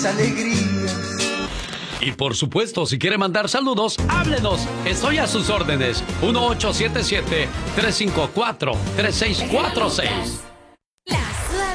alegrías. Y por supuesto, si quiere mandar saludos, háblenos. Estoy a sus órdenes. 1877-354-3646.